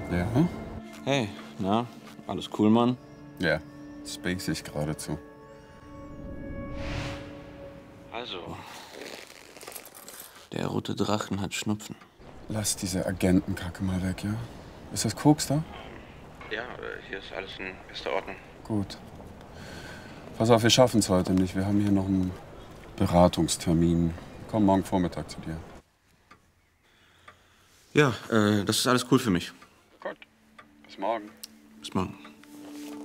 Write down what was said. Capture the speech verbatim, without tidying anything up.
Ja? Hey, na, alles cool, Mann? Ja, spacig geradezu. Also, der rote Drachen hat Schnupfen. Lass diese Agentenkacke mal weg, ja? Ist das Koks da? Ja, hier ist alles in bester Ordnung. Gut. Pass auf, wir schaffen es heute nicht. Wir haben hier noch einen Beratungstermin. Komm morgen Vormittag zu dir. Ja, äh, das ist alles cool für mich. Gut. Bis morgen. Bis morgen.